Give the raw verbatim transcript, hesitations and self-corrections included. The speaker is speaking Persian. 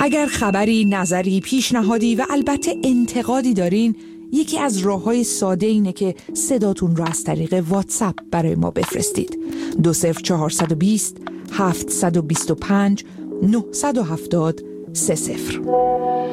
اگر خبری، نظری، پیشنهادی و البته انتقادی دارین، یکی از راه‌های ساده اینه که صداتون رو از طریق واتساپ برای ما بفرستید. دو صفر چهارصد و بیست هفتصد و بیست و پنج نهصد و هفتاد سه صفر.